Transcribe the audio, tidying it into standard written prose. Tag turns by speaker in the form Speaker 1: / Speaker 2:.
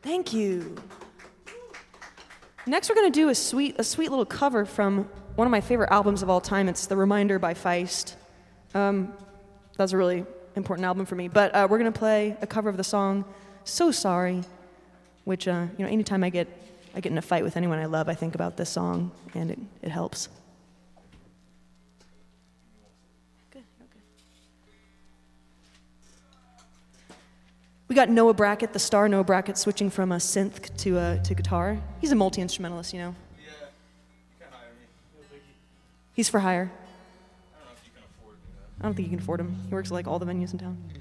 Speaker 1: Thank you. Next, we're going to do a sweet little cover from one of my favorite albums of all time. It's The Reminder by Feist. That's a really important album for me. But we're going to play a cover of the song So Sorry, which, anytime I get in a fight with anyone I love, I think about this song, and it helps. Good, okay. We got Noah Brackett, the star Noah Brackett, switching from a synth to guitar. He's a multi-instrumentalist, you know.
Speaker 2: Yeah, you can hire me.
Speaker 1: He's for hire.
Speaker 2: I don't know if you can afford me though.
Speaker 1: I don't think you can afford him. He works at like all the venues in town.